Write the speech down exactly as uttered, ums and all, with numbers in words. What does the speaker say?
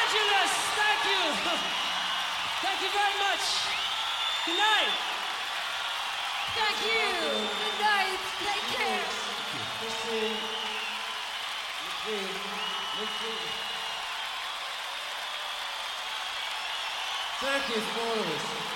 Angeles, thank you. Thank you very much. Good night. Thank you. Good night. Take care. Christine, McQueen, McQueen. Thank you for all of this.